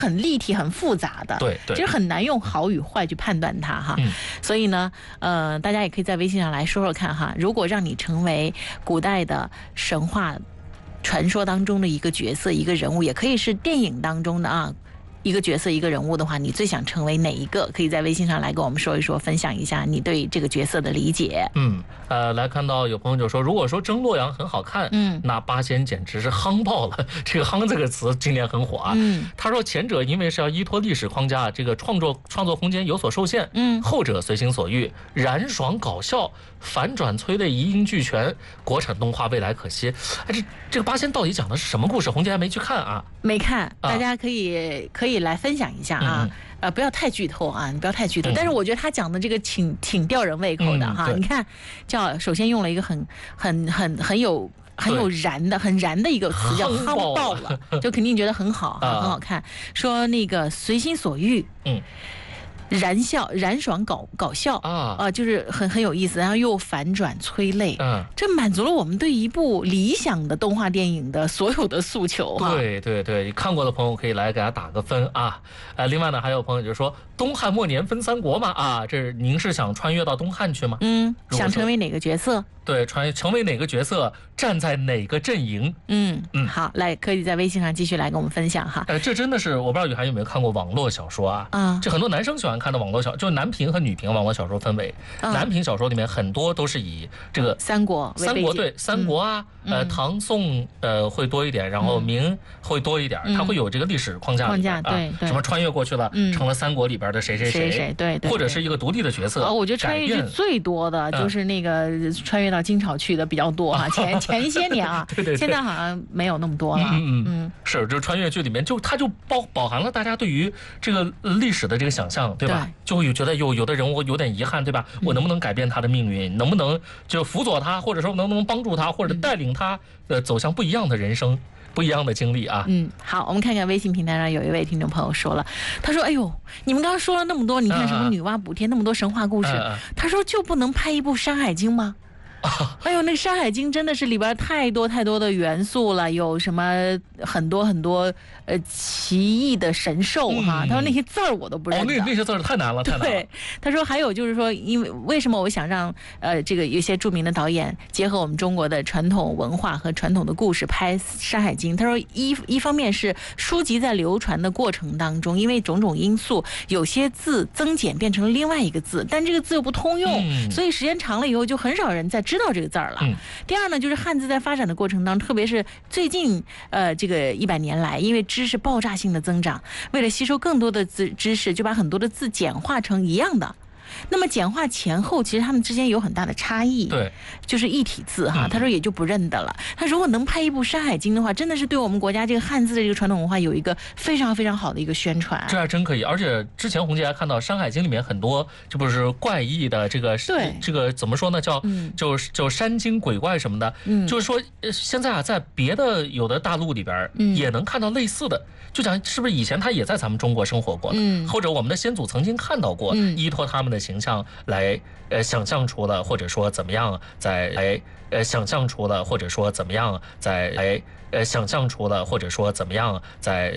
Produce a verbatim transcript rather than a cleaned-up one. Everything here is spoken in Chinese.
很立体、很复杂的， 对对， 其实很难用好与坏去判断它哈。 嗯、 所以呢，呃，大家也可以在微信上来说说看哈。如果让你成为古代的神话传说当中的一个角色、一个人物，也可以是电影当中的啊。一个角色一个人物的话，你最想成为哪一个？可以在微信上来跟我们说一说，分享一下你对这个角色的理解。 嗯，呃，来看到有朋友就说，如果说征洛阳很好看，嗯，那八仙简直是夯爆了。这个“夯”这个词今年很火啊。嗯，他说前者因为是要依托历史框架，这个创作创作空间有所受限，嗯，后者随心所欲，燃爽搞笑，反转催泪，一应俱全，国产动画未来可期。哎，这这个八仙到底讲的是什么故事？红姐还没去看啊， 没看，大家可以、啊、可以。可以来分享一下啊，嗯、呃，不要太剧透啊，你不要太剧透。嗯、但是我觉得他讲的这个挺挺吊人胃口的哈。嗯、你看，叫首先用了一个很很很很有很有燃的很燃的一个词叫夯爆了，就肯定觉得很好哈，很好看。说那个随心所欲，嗯。燃笑、燃爽搞搞笑啊，呃，就是很很有意思，然后又反转催泪，嗯，这满足了我们对一部理想的动画电影的所有的诉求哈。 对对对，看过的朋友可以来给他打个分啊。呃，另外呢，还有朋友就说东汉末年分三国嘛，啊，这是您是想穿越到东汉去吗？ 嗯，想成为哪个角色？ 对，穿成为哪个角色，站在哪个阵营？ 嗯嗯，好，来，可以在微信上继续来跟我们分享哈。 呃，这真的是我不知道雨涵有没有看过网络小说啊？啊，这很多男生喜欢看的网络小，就男频和女频网络小说氛围。啊、男频小说里面很多都是以这个三国三国对三国啊，嗯、呃唐宋呃会多一点，然后明会多一点，嗯、它会有这个历史框架框架对啊，什么穿越过去了，嗯、成了三国里边的谁谁谁谁对对， 或者是一个独立的角色。 哦，我觉得穿越剧最多的就是那个穿越到金朝去的比较多哈，前前一些年啊， 对对， 现在好像没有那么多了。 嗯嗯，是，就是穿越剧里面就它就包饱含了大家对于这个历史的这个想象，对吧？就会觉得有有的人物有点遗憾，对吧？我能不能改变他的命运？能不能就辅佐他，或者说能不能帮助他，或者带领他呃走向不一样的人生？不一样的经历啊。 嗯，好，我们看看微信平台上有一位听众朋友说了，他说：“哎呦，你们刚刚说了那么多，你看什么女娲补天，那么多神话故事， 嗯嗯、 他说就不能拍一部《山海经》吗？”哎呦，那个《山海经》真的是里边太多太多的元素了，有什么很多很多呃奇异的神兽哈。嗯、他说那些字儿我都不认得。 哦，那那些字儿太难了，太难了。 对，他说还有就是说，因为为什么我想让呃这个有些著名的导演结合我们中国的传统文化和传统的故事拍《山海经》？他说一一方面是书籍在流传的过程当中，因为种种因素，有些字增减变成了另外一个字，但这个字又不通用，嗯、所以时间长了以后就很少人在知道这个字儿了。嗯、第二呢，就是汉字在发展的过程当中，特别是最近呃这个一百年来，因为知识爆炸性的增长，为了吸收更多的知知识，就把很多的字简化成一样的。那么简化前后，其实他们之间有很大的差异， 对， 就是一体字哈。他说也就不认得了。他如果能拍一部《山海经》的话，真的是对我们国家这个汉字的这个传统文化有一个非常非常好的一个宣传。 这还真可以，而且之前红姐还看到《山海经》里面很多，这不是怪异的这个， 对， 这个怎么说呢？叫、嗯、就就山精鬼怪什么的，嗯，就是说现在啊，在别的有的大陆里边也能看到类似的。嗯，就讲是不是以前他也在咱们中国生活过，嗯，或者我们的先祖曾经看到过，嗯，依托他们的形象来呃想象出了，或者说怎么样在来呃想象出了，或者说怎么样在来呃想象出了，或者说怎么样在。